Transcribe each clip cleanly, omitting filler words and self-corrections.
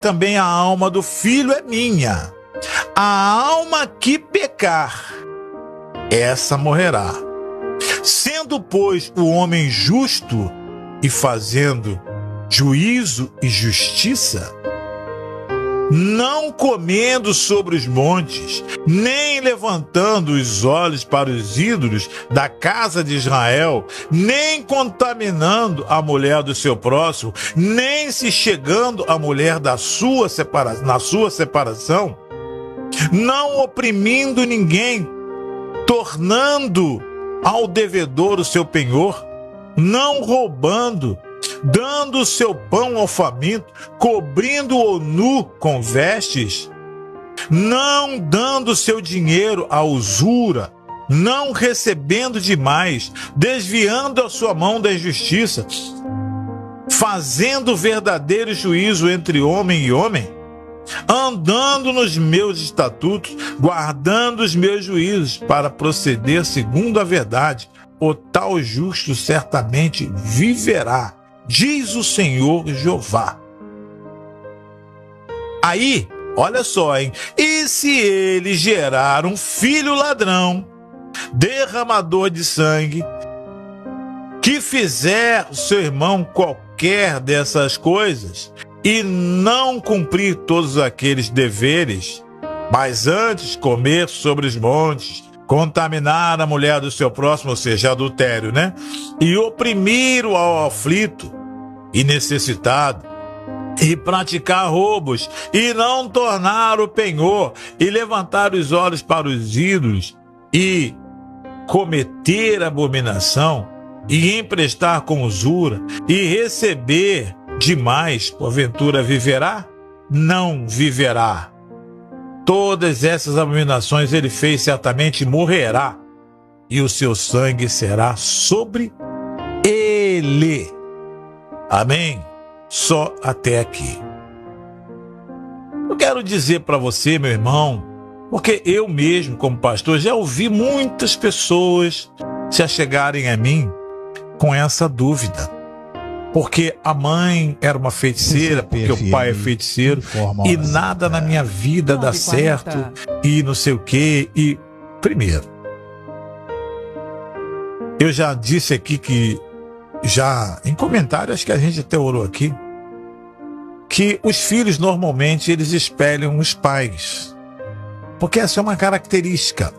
também a alma do filho é minha. A alma que pecar, essa morrerá. Sendo, pois, o homem justo e fazendo juízo e justiça, não comendo sobre os montes, nem levantando os olhos para os ídolos da casa de Israel, nem contaminando a mulher do seu próximo, nem se chegando à mulher na sua separação, não oprimindo ninguém, tornando ao devedor o seu penhor, não roubando, dando o seu pão ao faminto, cobrindo-o nu com vestes, não dando seu dinheiro à usura, não recebendo demais, desviando a sua mão da injustiça, fazendo verdadeiro juízo entre homem e homem, andando nos meus estatutos, guardando os meus juízos, para proceder segundo a verdade, o tal justo certamente viverá, diz o Senhor Jeová. Aí, olha só, hein? E se ele gerar um filho ladrão, derramador de sangue, que fizer o seu irmão qualquer dessas coisas, e não cumprir todos aqueles deveres, mas antes comer sobre os montes, contaminar a mulher do seu próximo, ou seja, adultério, né? E oprimir o aflito e necessitado, e praticar roubos, e não tornar o penhor, e levantar os olhos para os ídolos, e cometer abominação, e emprestar com usura, e receber demais, porventura viverá? Não viverá. Todas essas abominações ele fez, certamente morrerá, e o seu sangue será sobre ele. Amém? Só até aqui. Eu quero dizer para você, meu irmão, porque eu mesmo, como pastor, já ouvi muitas pessoas se achegarem a mim com essa dúvida. Porque a mãe era uma feiticeira, porque o pai é feiticeiro, e nada na minha vida dá certo, e não sei o quê. E, primeiro, eu já disse aqui que, já em comentário, acho que a gente até orou aqui, que os filhos normalmente eles espelham os pais. Porque essa é uma característica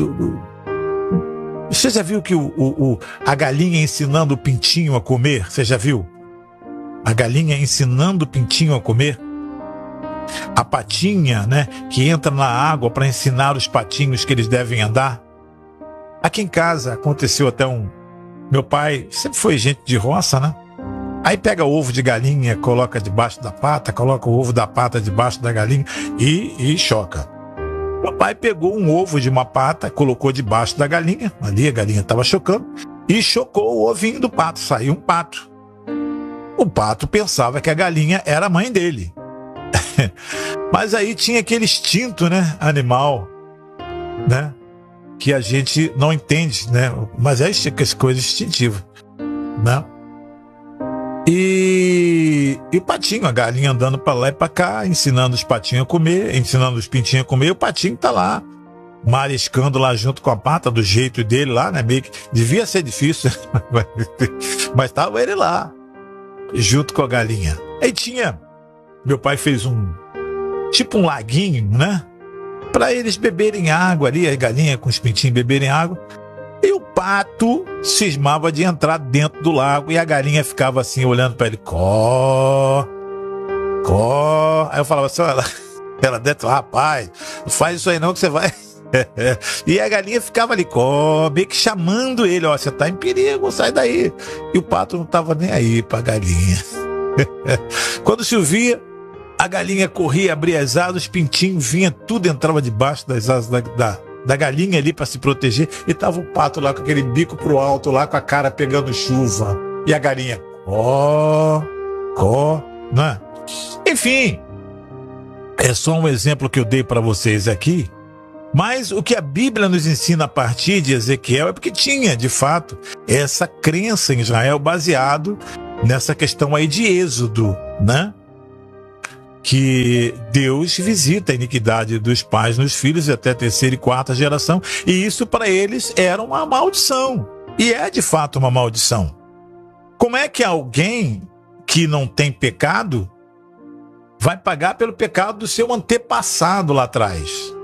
Você já viu que a galinha ensinando o pintinho a comer? Você já viu? A galinha ensinando o pintinho a comer? A patinha, né, que entra na água para ensinar os patinhos que eles devem andar? Aqui em casa aconteceu até Meu pai sempre foi gente de roça, né? Aí pega ovo de galinha, coloca debaixo da pata, coloca o ovo da pata debaixo da galinha e choca. Meu pai pegou um ovo de uma pata, colocou debaixo da galinha, ali a galinha estava chocando, e chocou o ovinho do pato, saiu um pato. O pato pensava que a galinha era a mãe dele. Mas aí tinha aquele instinto, né, animal, né, que a gente não entende, né, mas é as coisas instintivas, né? E o patinho, a galinha andando para lá e para cá, ensinando os patinhos a comer, ensinando os pintinhos a comer, e o patinho tá lá, mariscando lá junto com a pata, do jeito dele lá, né? Meio que devia ser difícil, mas tava ele lá, junto com a galinha. Aí meu pai fez tipo um laguinho, né? Para eles beberem água ali, a galinha com os pintinhos beberem água. E o pato cismava de entrar dentro do lago e a galinha ficava assim, olhando para ele, có. Aí eu falava assim, ela dentro, rapaz, não faz isso aí não que você vai... E a galinha ficava ali, meio que chamando ele, ó, você tá em perigo, sai daí. E o pato não tava nem aí pra galinha. Quando chovia, a galinha corria, abria as asas, os pintinhos vinha, tudo entrava debaixo das asas da galinha ali para se proteger, e tava o pato lá com aquele bico pro alto, lá com a cara pegando chuva, e a galinha, né? Enfim, é só um exemplo que eu dei para vocês aqui, mas o que a Bíblia nos ensina a partir de Ezequiel é porque tinha, de fato, essa crença em Israel baseado nessa questão aí de Êxodo, né? que Deus visita a iniquidade dos pais nos filhos até terceira e quarta geração, e isso para eles era uma maldição, e é de fato uma maldição. Como é que alguém que não tem pecado vai pagar pelo pecado do seu antepassado lá atrás?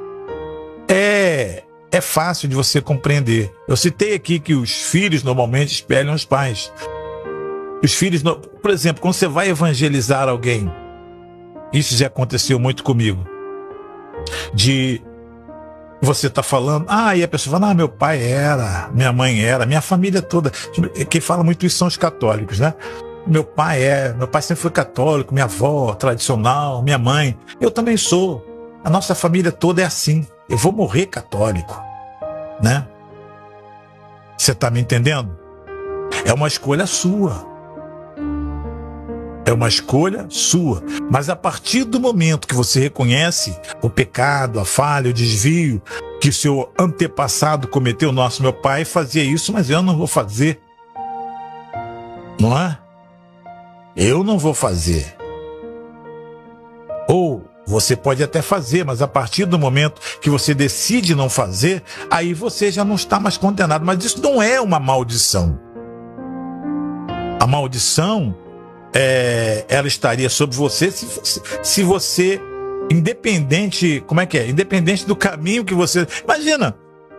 É fácil de você compreender. Eu citei aqui que os filhos normalmente espelham os pais. Os filhos, por exemplo, quando você vai evangelizar alguém, isso já aconteceu muito comigo, de você tá falando, e a pessoa fala, meu pai era, minha mãe era, minha família toda. Quem fala muito isso são os católicos, né? Meu pai sempre foi católico, minha avó tradicional, minha mãe, eu também sou. A nossa família toda é assim. Eu vou morrer católico, né? Você tá me entendendo? É uma escolha sua. É uma escolha sua. Mas a partir do momento que você reconhece o pecado, a falha, o desvio que o seu antepassado cometeu, meu pai fazia isso, mas eu não vou fazer. Não é? Eu não vou fazer. Ou você pode até fazer, mas a partir do momento que você decide não fazer, aí você já não está mais condenado. Mas isso não é uma maldição. A maldição, ela estaria sobre você se você, independente do caminho que você... Imagina,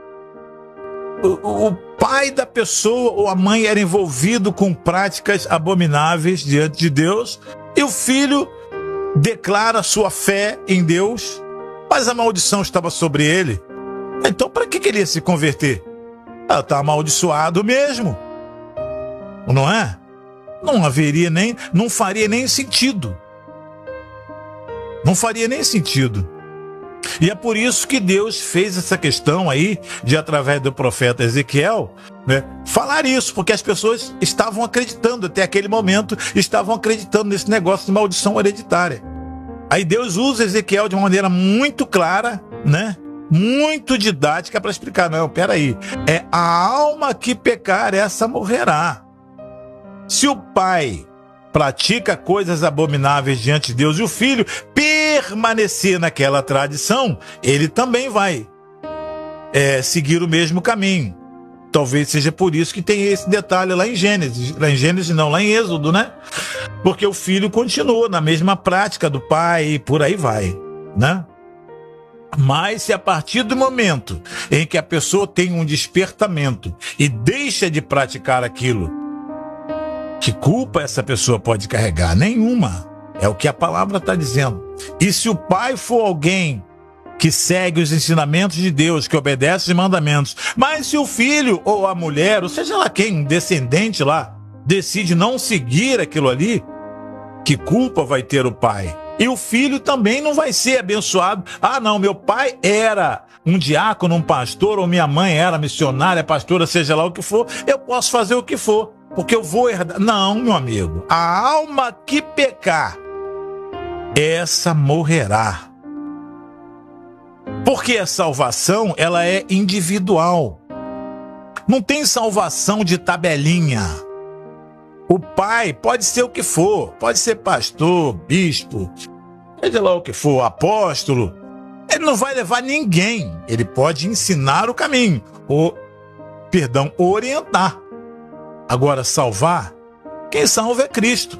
o pai da pessoa ou a mãe era envolvido com práticas abomináveis diante de Deus, e o filho declara sua fé em Deus, mas a maldição estava sobre ele. Então para que ele ia se converter? Está amaldiçoado mesmo, não é? Não faria nem sentido. Não faria nem sentido. E é por isso que Deus fez essa questão aí, de através do profeta Ezequiel, né, falar isso, porque as pessoas estavam acreditando, até aquele momento, estavam acreditando nesse negócio de maldição hereditária. Aí Deus usa Ezequiel de uma maneira muito clara, né, muito didática para explicar. Não, peraí, é a alma que pecar, essa morrerá. Se o pai pratica coisas abomináveis diante de Deus e o filho permanecer naquela tradição, ele também vai seguir o mesmo caminho. Talvez seja por isso que tem esse detalhe lá em Gênesis. Lá em Êxodo, né? Porque o filho continua na mesma prática do pai e por aí vai, né? Mas se a partir do momento em que a pessoa tem um despertamento e deixa de praticar aquilo, que culpa essa pessoa pode carregar? Nenhuma. É o que a palavra está dizendo. E se o pai for alguém que segue os ensinamentos de Deus, que obedece os mandamentos, mas se o filho ou a mulher, ou seja lá quem, um descendente lá, decide não seguir aquilo ali, que culpa vai ter o pai? E o filho também não vai ser abençoado. Não, meu pai era um diácono, um pastor, ou minha mãe era missionária, pastora, seja lá o que for, eu posso fazer o que for, porque eu vou herdar. Não, meu amigo, a alma que pecar, essa morrerá. Porque a salvação, ela é individual. Não tem salvação de tabelinha. O pai pode ser o que for, pode ser pastor, bispo, seja lá o que for, apóstolo. Ele não vai levar ninguém. Ele pode ensinar o caminho, orientar. Agora, salvar, quem salva é Cristo.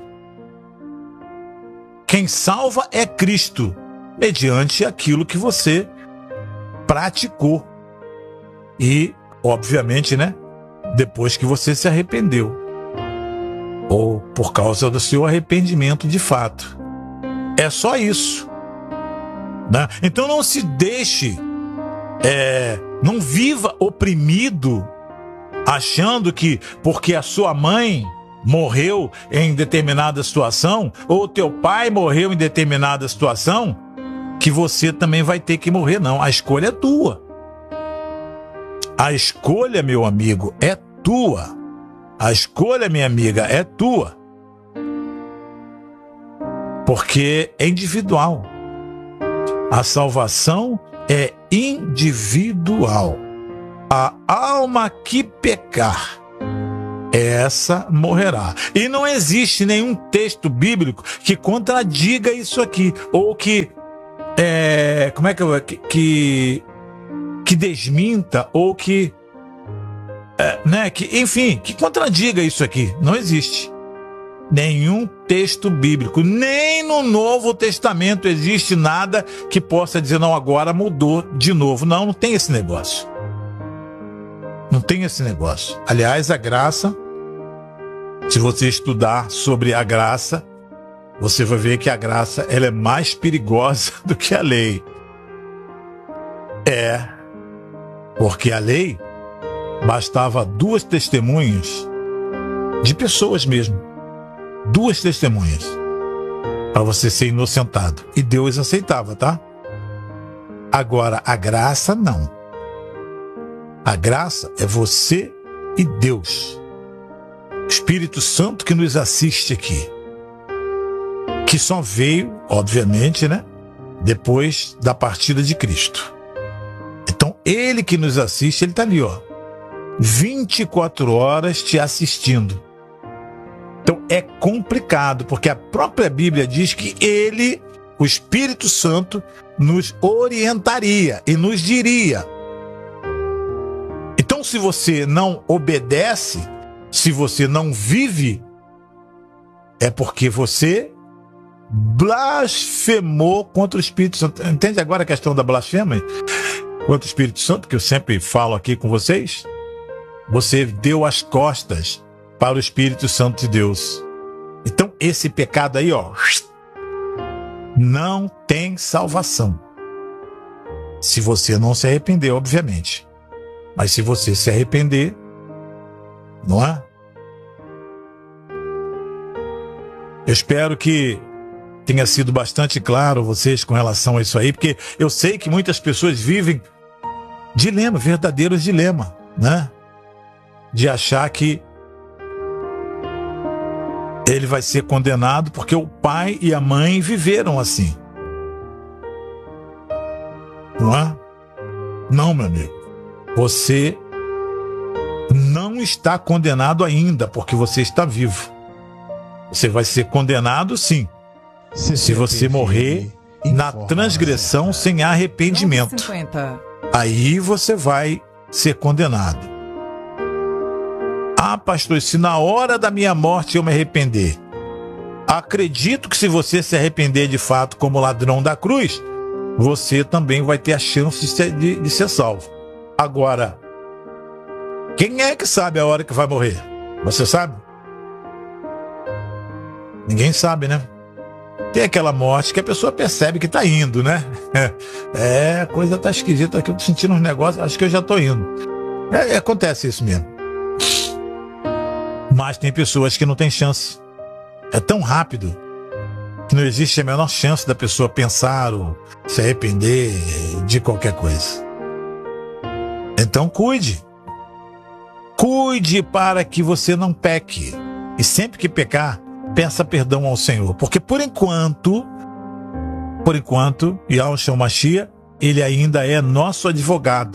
Quem salva é Cristo, mediante aquilo que você praticou. E, obviamente, né, depois que você se arrependeu. Ou por causa do seu arrependimento de fato. É só isso, né? Então não se deixe, não viva oprimido, achando que porque a sua mãe morreu em determinada situação, ou teu pai morreu em determinada situação, que você também vai ter que morrer. Não, a escolha é tua. A escolha, meu amigo, é tua. A escolha, minha amiga, é tua. Porque é individual. A salvação é individual. A alma que pecar, essa morrerá. E não existe nenhum texto bíblico que contradiga isso aqui, ou que que desminta, ou que enfim, que contradiga isso aqui. Não existe nenhum texto bíblico, nem no Novo Testamento existe nada que possa dizer, não, agora mudou de novo. Não tem esse negócio. Não tem esse negócio. Aliás, a graça, se você estudar sobre a graça, você vai ver que a graça, ela é mais perigosa do que a lei. Porque a lei bastava 2 testemunhas de pessoas mesmo. 2 testemunhas para você ser inocentado. E Deus aceitava, tá? Agora, a graça não. A graça é você e Deus. O Espírito Santo que nos assiste aqui. Que só veio, obviamente, né? Depois da partida de Cristo. Então, Ele que nos assiste, Ele está ali, ó. 24 horas te assistindo. Então, é complicado, porque a própria Bíblia diz que Ele, o Espírito Santo, nos orientaria e nos diria. Então, se você não obedece, se você não vive, é porque você blasfemou contra o Espírito Santo. Entende agora a questão da blasfêmia contra o Espírito Santo, que eu sempre falo aqui com vocês? Você deu as costas para o Espírito Santo de Deus. Então, esse pecado aí, ó, não tem salvação. Se você não se arrepender, obviamente. Mas se você se arrepender, não é? Eu espero que tenha sido bastante claro vocês com relação a isso aí, porque eu sei que muitas pessoas vivem dilema, verdadeiros dilema, né? De achar que ele vai ser condenado porque o pai e a mãe viveram assim. Não é? Não, meu amigo. Você não está condenado ainda, porque você está vivo. Você vai ser condenado, sim, se você morrer na transgressão sem arrependimento. Aí você vai ser condenado. Ah, pastor, se na hora da minha morte eu me arrepender. Acredito que se você se arrepender de fato como ladrão da cruz, você também vai ter a chance de ser salvo. Agora, quem é que sabe a hora que vai morrer? Você sabe? Ninguém sabe, né? Tem aquela morte que a pessoa percebe que está indo, né? A coisa tá esquisita aqui, eu tô sentindo uns negócios, acho que eu já tô indo. Acontece isso mesmo. Mas tem pessoas que não têm chance. É tão rápido que não existe a menor chance da pessoa pensar ou se arrepender de qualquer coisa. Então cuide. Cuide para que você não peque. E sempre que pecar, peça perdão ao Senhor. Porque por enquanto, Yahshua Mashiach, ele ainda é nosso advogado.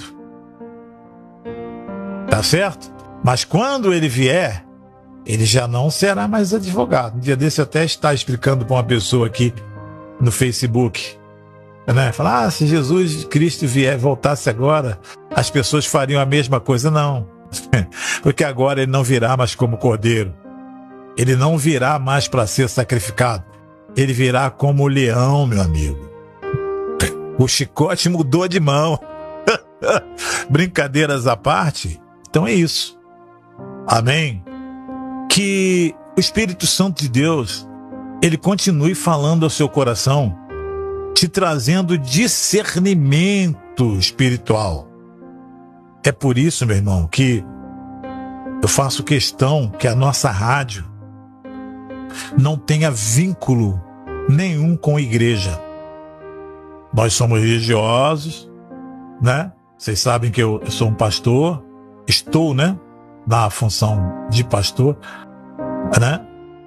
Tá certo? Mas quando ele vier, ele já não será mais advogado. Um dia desse eu até está explicando para uma pessoa aqui no Facebook, né? Falar, se Jesus Cristo voltasse agora, as pessoas fariam a mesma coisa. Não, porque agora ele não virá mais como cordeiro. Ele não virá mais para ser sacrificado. Ele virá como o leão, meu amigo. O chicote mudou de mão. Brincadeiras à parte, então é isso. Amém? Que o Espírito Santo de Deus, ele continue falando ao seu coração, te trazendo discernimento espiritual. É por isso, meu irmão, que eu faço questão que a nossa rádio não tenha vínculo nenhum com a igreja. Nós somos religiosos, né? Vocês sabem que eu sou um pastor, estou, né, na função de pastor, né?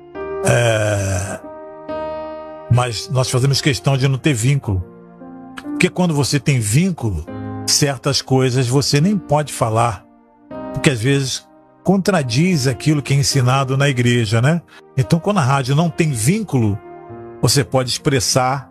Mas nós fazemos questão de não ter vínculo. Porque quando você tem vínculo, certas coisas você nem pode falar. Porque às vezes contradiz aquilo que é ensinado na igreja, né? Então, quando a rádio não tem vínculo, você pode expressar